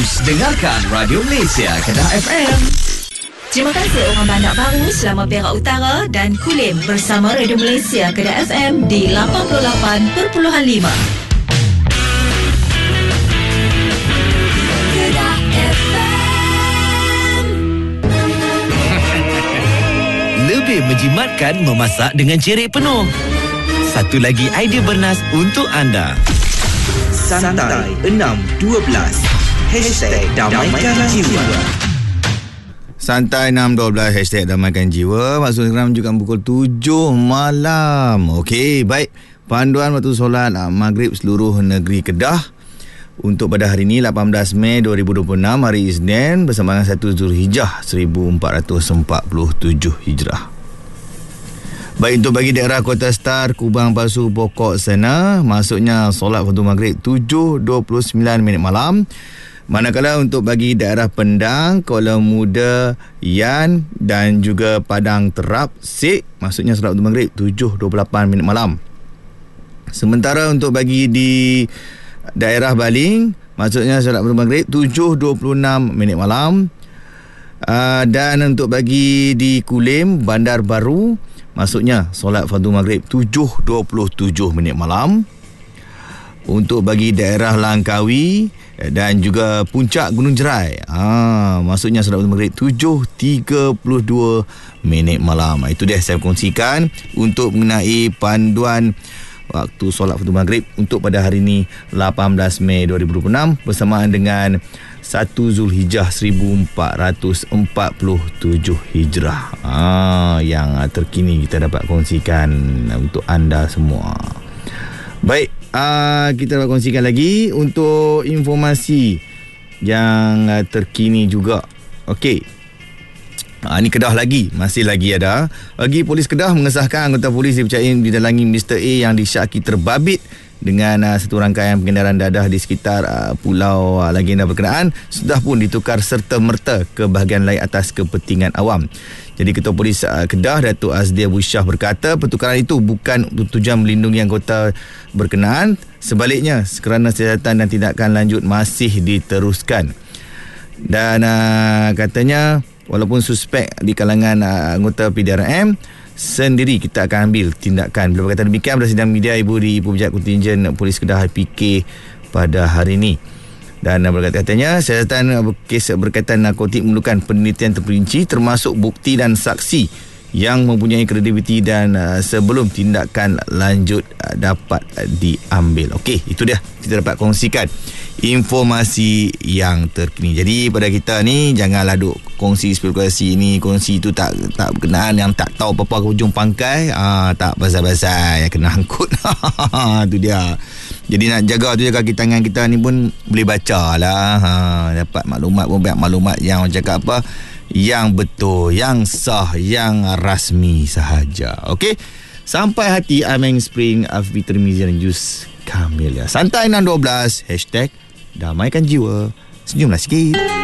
Terus dengarkan Radio Malaysia Kedah FM. Terima kasih orang Bandar Baru, Selama Perak Utara dan Kulim bersama Radio Malaysia Kedah FM di 88.5. Kedah FM. Lebih menjimatkan memasak dengan cerik penuh. Satu lagi idea bernas untuk anda. Santai 612 #Damaikan Jiwa. Santai 612 #Damaikan Jiwa. Maksud sekarang menunjukkan pukul 7 malam. Okey, baik. Panduan waktu solat Maghrib seluruh negeri Kedah untuk pada hari ini 18 Mei 2026, hari Isnin, bersama dengan 1 Zulhijjah 1447 Hijrah. Baik, untuk bagi daerah Kota Star, Kubang, Pasu, Pokok sana, masuknya solat waktu Maghrib 7.29 minit malam. Manakala untuk bagi daerah Pendang, Kuala Muda, Yan dan juga Padang Terap, Sik, maksudnya solat waktu Maghrib 7.28 minit malam. Sementara untuk bagi di daerah Baling, maksudnya solat waktu Maghrib 7.26 minit malam. Dan untuk bagi di Kulim, Bandar Baru, maksudnya solat fardu Maghrib 7.27 minit malam. Untuk bagi daerah Langkawi dan juga Puncak Gunung Jerai, maksudnya solat fardu Maghrib 7.32 minit malam. Itu dia saya kongsikan untuk mengenai panduan waktu solat fardu Maghrib untuk pada hari ini 18 Mei 2026 bersamaan dengan 1 Zulhijjah 1447 Hijrah. Yang terkini kita dapat kongsikan untuk anda semua. Baik, kita dapat kongsikan lagi untuk informasi yang terkini juga. Okey. Ini Kedah lagi, masih lagi ada. Bagi Polis Kedah mengesahkan anggota polis dipercayai didalangi Mr. A yang disyaki terbabit dengan satu rangkaian pengendaraan dadah di sekitar pulau legenda berkenaan sudah pun ditukar serta-merta ke bahagian lain atas kepentingan awam. Jadi Ketua Polis Kedah, Datuk Azdi Abu Syah berkata pertukaran itu bukan tujuan melindungi anggota berkenaan, sebaliknya kerana siasatan dan tindakan lanjut masih diteruskan. Dan katanya walaupun suspek di kalangan anggota PDRM sendiri, kita akan ambil tindakan. Bila berkata demikian pada sidang media Ibu di Ibu Pejabat Kontingen Polis Kedah IPK pada hari ini. Dan berkata-katanya siasatan kes berkaitan narkotik memerlukan penelitian terperinci termasuk bukti dan saksi yang mempunyai kredibiliti dan sebelum tindakan lanjut dapat diambil. Okey, itu dia kita dapat kongsikan informasi yang terkini. Jadi pada kita ni janganlah duk kongsi spekulasi ni, kongsi itu tak berkenaan, yang tak tahu apa-apa ke hujung pangkai, tak pasal-pasal yang kena angkut. Itu dia. Jadi nak jaga tu, jaga kaki tangan kita ni pun boleh baca lah. Dapat maklumat pun banyak maklumat yang cakap apa, yang betul, yang sah, yang rasmi sahaja. Okey. Sampai hati Ameng Spring Afi Termizian Jus Camellia. Santai 612 #Damaikan Jiwa. Senyumlah sikit.